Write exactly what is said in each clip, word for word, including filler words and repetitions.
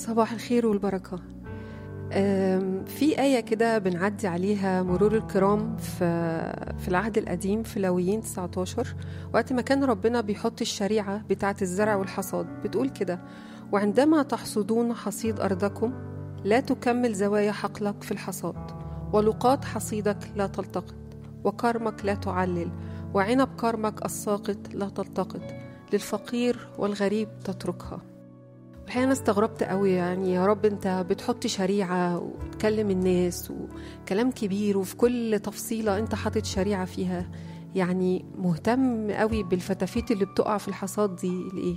صباح الخير والبركة. أم، في آية كده بنعدي عليها مرور الكرام في في العهد القديم في لاويين تسعة عشر، وقت ما كان ربنا بيحط الشريعة بتاعة الزرع والحصاد. بتقول كده: وعندما تحصدون حصيد أرضكم لا تكمل زوايا حقلك في الحصاد، ولقاط حصيدك لا تلتقط، وكرمك لا تعلل، وعنب كرمك الساقط لا تلتقط، للفقير والغريب تتركها. الحقيقة أنا استغربت قوي، يعني يا رب أنت بتحط شريعة وتكلم الناس وكلام كبير، وفي كل تفصيلة أنت حاطط شريعة فيها، يعني مهتم قوي بالفتافيت اللي بتقع في الحصاد دي لإيه؟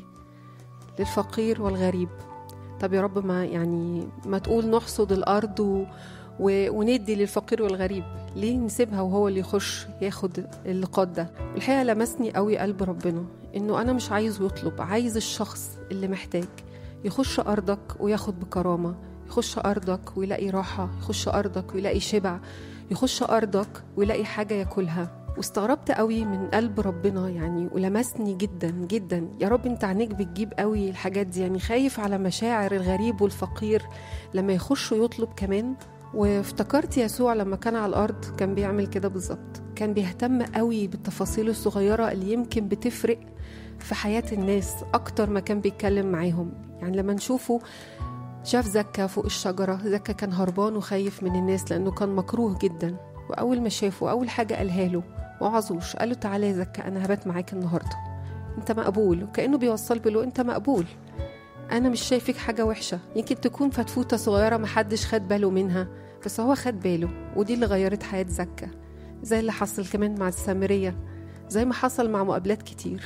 للفقير والغريب. طب يا رب ما يعني ما تقول نحصد الأرض و... و... وندي للفقير والغريب، ليه نسيبها وهو اللي يخش ياخد اللقاط ده؟ الحقيقة لمسني قوي قلب ربنا، إنه أنا مش عايز يطلب، عايز الشخص اللي محتاج يخش أرضك وياخد بكرامة، يخش أرضك ويلاقي راحة، يخش أرضك ويلاقي شبع، يخش أرضك ويلاقي حاجة ياكلها. واستغربت قوي من قلب ربنا يعني، ولمسني جدا جدا. يا رب انت عينيك بتجيب قوي الحاجات دي، يعني خايف على مشاعر الغريب والفقير لما يخش يطلب كمان. وافتكرت يسوع لما كان على الأرض كان بيعمل كده بالظبط، كان بيهتم قوي بالتفاصيل الصغيرة اللي يمكن بتفرق في حياة الناس أكتر ما كان بيتكلم معاهم. يعني لما نشوفه شاف زكا فوق الشجرة، زكا كان هربان وخايف من الناس لأنه كان مكروه جدا، وأول ما شافه أول حاجة قالها له وعظوش، قال له: تعالى يا زكا أنا هبات معاك النهاردة، أنت مقبول. وكأنه بيوصل بله أنت مقبول، أنا مش شايفك حاجة وحشة. يمكن تكون فتفوتة صغيرة محدش خد باله منها، بس هو خد باله، ودي اللي غيرت حياة زكا، زي اللي حصل كمان مع السامرية، زي ما حصل مع مقابلات كتير.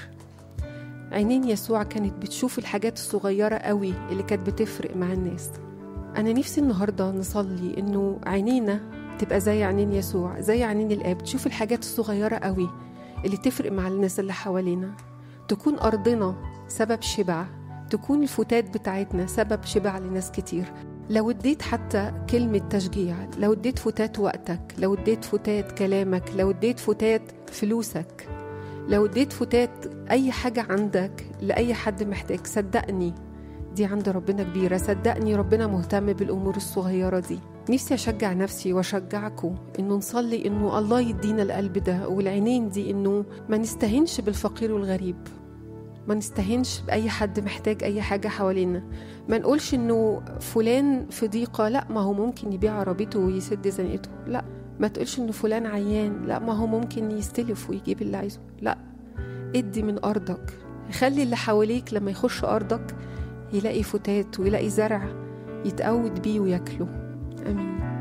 عينين يسوع كانت بتشوف الحاجات الصغيرة قوي اللي كانت بتفرق مع الناس. أنا نفسي النهاردة نصلي إنه عينينا تبقى زي عينين يسوع، زي عينين الآب، تشوف الحاجات الصغيرة قوي اللي تفرق مع الناس اللي حوالينا. تكون أرضنا سبب شبع، تكون الفتات بتاعتنا سبب شبع لناس كتير. لو اديت حتى كلمة تشجيع، لو اديت فتات وقتك، لو اديت فتات كلامك، لو اديت فتات فلوسك، لو اديت فتات أي حاجة عندك لأي حد محتاج، صدقني دي عند ربنا كبيرة. صدقني ربنا مهتم بالأمور الصغيرة دي. نفسي أشجع نفسي وأشجعكم إنه نصلي إنه الله يدينا القلب ده والعينين دي، إنه ما نستهنش بالفقير والغريب، ما نستهنش بأي حد محتاج أي حاجة حوالينا. ما نقولش إنه فلان في ضيقة، لا ما هو ممكن يبيع عربيته ويسد زنقته. لا، ما تقولش إنه فلان عيان، لا ما هو ممكن يستلف ويجيب اللي عايزه. لا، ادي من أرضك، خلي اللي حواليك لما يخش أرضك يلاقي فتات ويلاقي زرع يتقود بيه وياكله. آمين.